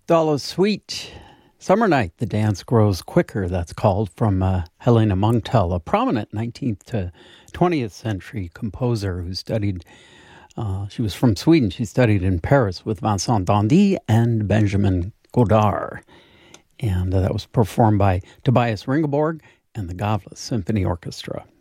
Dollar Suite. Summer Night, the dance grows quicker, that's called, from Helena Munktel, a prominent 19th to 20th century composer who studied, she was from Sweden, she studied in Paris with Vincent Dandy and Benjamin Godard. And that was performed by Tobias Ringelborg and the Gavle Symphony Orchestra.